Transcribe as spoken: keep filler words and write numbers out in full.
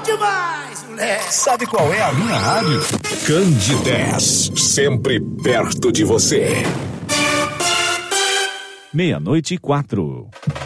demais, moleque. Sabe qual é a minha rádio? Candidez, sempre perto de você. Meia-noite e quatro.